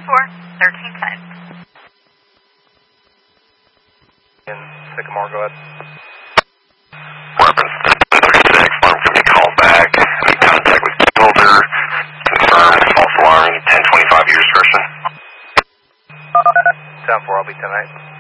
1310. In Sycamore, go ahead. Weapons 36, alarm can be called back. Make contact with builder. Confirm false alarm, 1025 years person. 10-4, I'll be 10-8.